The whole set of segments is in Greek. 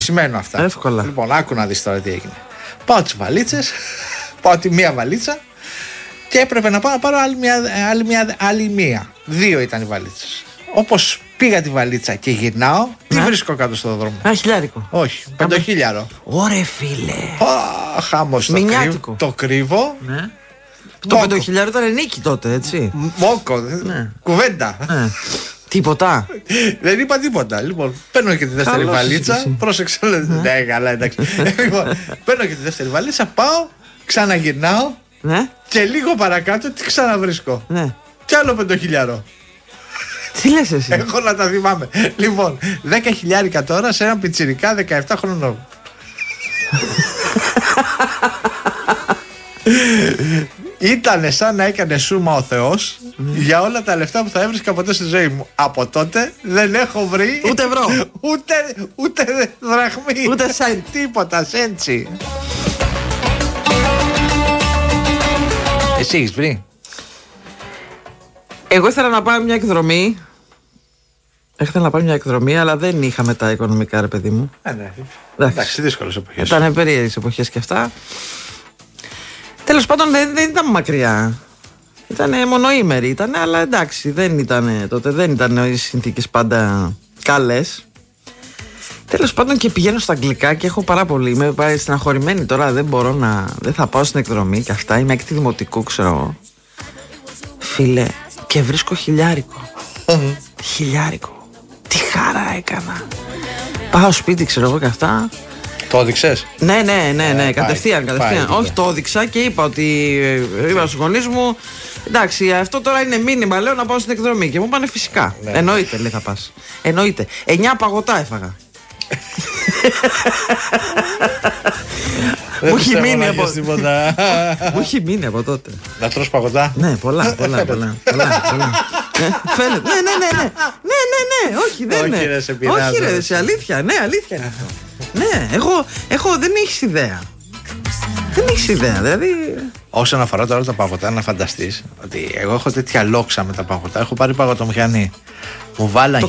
Σημαίνουν αυτά. Εύκολα. Λοιπόν, άκου να δεις τώρα τι έγινε. Πάω τις βαλίτσες, πάω τη μία βαλίτσα και έπρεπε να πάω να πάρω άλλη μία. 2 ήταν οι βαλίτσες. Όπως πήγα τη βαλίτσα και γυρνάω, τι βρίσκω κάτω στον δρόμο? Ένα χιλιάρικο. Όχι, 5.000. Ωρε φίλε. Χάμος. Το κρύβω. Ναι. Το 5.000 ήταν νίκη τότε, έτσι. Μόκο. Κουβέντα. Τίποτα. Δεν είπα τίποτα. Λοιπόν, παίρνω και τη δεύτερη βαλίτσα. Πρόσεξε. Ναι, καλά, εντάξει. Λοιπόν, παίρνω και τη δεύτερη βαλίτσα, πάω, ξαναγυρνάω και λίγο παρακάτω τι ξαναβρίσκω. Κι άλλο 5.000. Τι λες εσύ? Έχω να τα θυμάμαι. Λοιπόν, 10.000 τώρα σε έναν πιτσιρικά 17 χρονών. Ήτανε σαν να έκανε σούμα ο Θεός για όλα τα λεφτά που θα έβρισκα ποτέ στη ζωή μου. Από τότε δεν έχω βρει ούτε ευρώ, ούτε δραχμή, ούτε σάιν, τίποτα, σέντσι. Εσύ έχεις βρει? Εγώ ήθελα να πάω μια εκδρομή. Ήθελα να πάω μια εκδρομή, αλλά δεν είχαμε τα οικονομικά, ρε παιδί μου. Ναι. Εντάξει, δύσκολες εποχές. Ήταν περίεργες εποχές και αυτά. Τέλος πάντων δεν ήταν μακριά. Ήταν μονοήμερη, ήταν, αλλά εντάξει, δεν ήταν τότε, δεν ήταν οι συνθήκες πάντα καλές. Τέλος πάντων και πηγαίνω στα αγγλικά και έχω πάρα πολύ. Είμαι πάει στεναχωρημένη τώρα, δεν θα πάω στην εκδρομή και αυτά. Είμαι έκτη δημοτικού, ξέρω. Φίλε, και βρίσκω 1.000. 1.000. Τι χαρά έκανα. Πάω σπίτι, ξέρω εγώ και αυτά. Το έδειξες? Ναι, κατευθείαν. Όχι, το έδειξα και είπα ότι. Είπα στους γονείς μου, εντάξει, αυτό τώρα είναι μήνυμα, λέω, να πάω στην εκδρομή. Και μου είπανε φυσικά. Ναι. Εννοείται, λέει, θα πας. Εννοείται. 9 παγωτά έφαγα. Μου έχει μείνει από τότε. Να τρως παγωτά? Ναι, πολλά. Φαίνεται. Ναι. Όχι, δεν είναι. Όχι, ρε, σε αλήθεια. Ναι, αλήθεια είναι αυτό. Ναι, εγώ δεν έχεις ιδέα. Δεν έχεις ιδέα, δηλαδή. Όσον αφορά τώρα τα παγωτά, να φανταστείς ότι εγώ έχω τέτοια λόξα με τα παγωτά. Έχω πάρει παγωτομηχανή. Μου βάλαν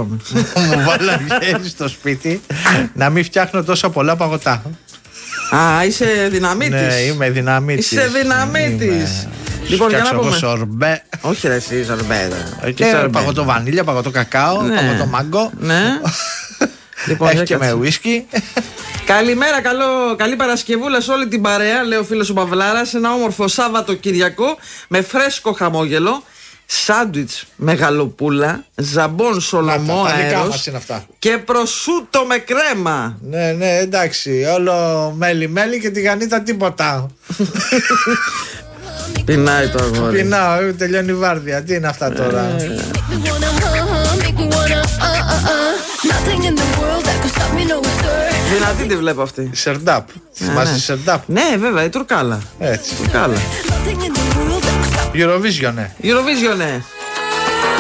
χέρι στο σπίτι να μην φτιάχνω τόσα πολλά παγωτά. Α, είσαι δυναμίτης. Ναι, είμαι δυναμίτης. Είσαι δυναμίτης. Λοιπόν, για να πούμε. Σορμπέ. Όχι, ρε, εσύ σορμπέ. Παγωτό βανίλια, παγωτό κακάο, παγωτό μάγκο. Ναι. Λοιπόν, έχει και με ουίσκι. Καλημέρα, καλή Παρασκευούλα σε όλη την παρέα, λέει ο φίλος ο Παυλάρας. Ένα όμορφο Σάββατο Κυριακό με φρέσκο χαμόγελο, σάντουιτς με γαλοπούλα, ζαμπόν σολομό αέρος και προσούτο με κρέμα. Ναι, εντάξει, όλο μέλι και τη γανίτα τίποτα. Πεινάει το αγόρι. Πεινάω, τελειώνει η βάρδια. Τι είναι αυτά τώρα? Δυνατή τη βλέπω αυτή. Σερντάπ. Θυμάσαι Σερντάπ? Ναι, βέβαια, η Τουρκάλα. Έτσι. Τουρκάλα. Eurovision, ναι. Eurovision, ναι.